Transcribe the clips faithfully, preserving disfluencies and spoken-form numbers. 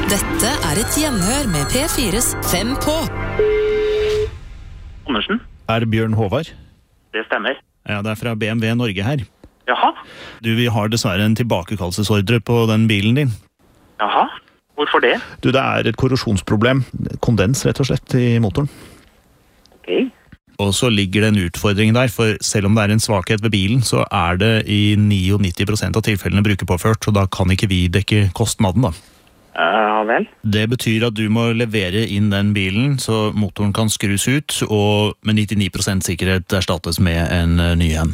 Dette er et gjenhør med P fires Fem på. Andersen? Er Bjørn Håvard? Det stemmer. Ja, det er fra B M W Norge her. Jaha? Du, vi har dessverre en tilbakekallelsesordre på den bilen din. Jaha? Hvorfor det? Du, det er et korrosjonsproblem. Kondens, rett og slett, i motoren. Ok. Og så ligger det en utfordring der, for selv om det er en svakhet ved bilen, så er det i niognitti prosent av tilfellene brukerpåført, og da kan ikke vi dekke kostnaden da. Ja vel. Det betyr at du må levere inn den bilen, så motoren kan skrus ut, og med nittini prosent sikkerhet erstattes med en ny en.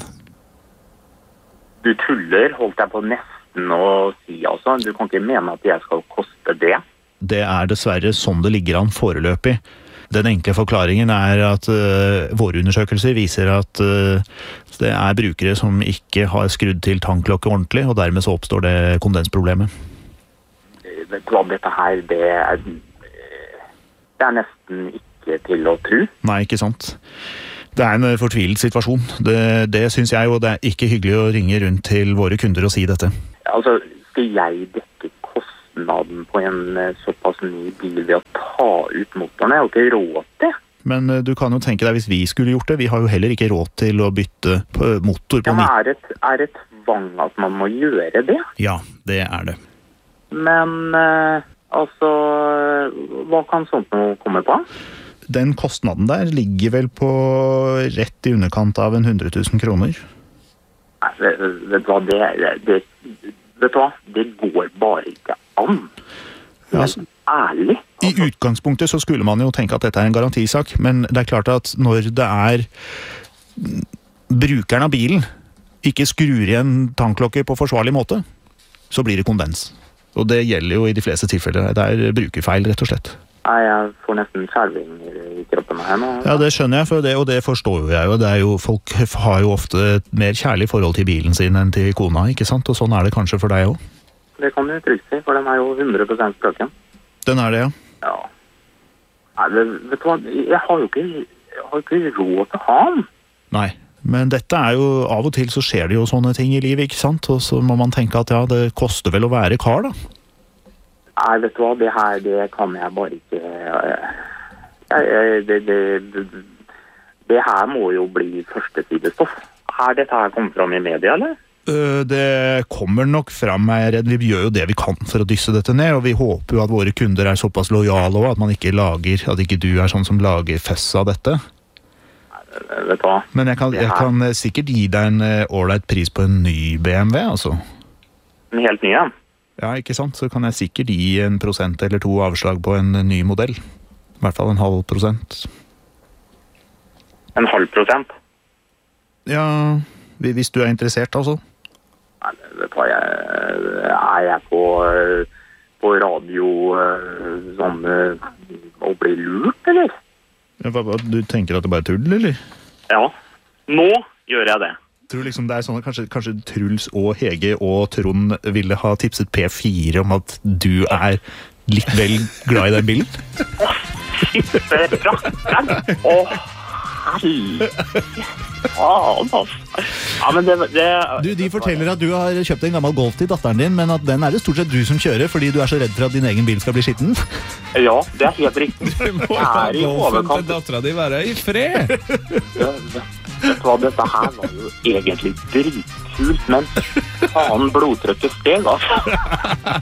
Du tuller, holdt jeg på nesten å si altså. Du kan ikke mene at jeg skal koste det. Det er dessverre sånn det ligger an foreløpig. Den enkle forklaringen er at uh, våre undersøkelser viser at uh, det er brukere som ikke har skrudd til tanklokket ordentlig, og dermed så oppstår det kondensproblemet. Vet du hva, dette her, det er, det er nesten ikke til å tro. Nei, ikke sant. Det er en fortvilet situasjon. Det, det synes jeg, og det er ikke hyggelig å ringe rundt til våre kunder og si dette. Altså, skal jeg dekke kostnaden på en såpass ny bil ved å ta ut motoren? Jeg har jo ikke råd til. Men du kan jo tenke deg hvis vi skulle gjort det. Vi har jo heller ikke råd til å bytte motor på ja, men er det, er det tvang at man må gjøre det? Ja, det er det. Men, eh, altså, hva kan sånt noe komme på? Den kostnaden der ligger vel på rett i underkant av en hundre tusen kroner. Nei, vet, vet du hva, det, det, vet du hva, det går bare ikke an. Ja, altså, ærlig. Altså. I utgangspunktet så skulle man jo tenke at dette er en garantisak, men det er klart at når det er brukeren av bilen ikke skrur igjen tanklokket på forsvarlig måte, så blir det kondens. Og det gjelder jo i de fleste tilfeller. Det er brukerfeil, rett og slett. Nei, jeg får nesten skjelvinger i kroppen her nå. Ja, det skjønner jeg, for det, og det forstår jo jeg jo. Det er jo. Folk har jo ofte et mer kjærlig forhold til bilen sin enn til kona, ikke sant? Og sånn er det kanskje for deg også. Det kan du trygt si, for den er jo hundre prosent sprøken. Den er det, ja. Ja. Nei, vet du hva, jeg har jo ikke, jeg har ikke råd til å ha den. Nei. Men dette er jo, av og til så skjer det jo sånne ting i livet, ikke sant? Og så må man tenke at ja, det koster vel å være kar da. Nei, vet du hva, det her, det kan jeg bare ikke... Det, det, det, det her må jo bli første sidestoff. Er dette her kommet fram i media, eller? Det kommer nok fram, jeg er redd. Vi gjør jo det vi kan for å dysse dette ned, og vi håper jo at våre kunder er såpass lojale også, at man ikke lager, at ikke du er sånn som lager fess av dette. Vet du hva? Men jeg kan, jeg kan sikkert gi deg en ordentlig pris på en ny B M W, altså. En helt ny, ja? Ja, ikke sant? Så kan jeg sikkert gi en prosent eller to avslag på en ny modell. I hvert fall en halv prosent. En halv prosent? Ja, hvis du er interessert, altså. Nei, vet du hva, jeg, er jeg på, på radio sånn, å bli lurt, eller? Du tenker at det bare er tull, eller? Ja, nå gjør jeg det. Tror du liksom det er sånn at kanskje, kanskje Truls og Hege og Trond ville ha tipset P fire om at du er litt vel glad i den bilen? Åh, sitte rakkeren! Åh, helvete! Faen, ja, men det, det... Du, de forteller at du har kjøpt en gammel Golf til datteren din, men at den er det stort sett du som kjører, fordi du er så redd for at din egen bil skal bli skitten. Ja, det er helt riktig. Du må ta Golfen til datteren din være i fred. Ja, vet du hva, dette her var jo egentlig dritkult, men faen blodtrykket steg, altså.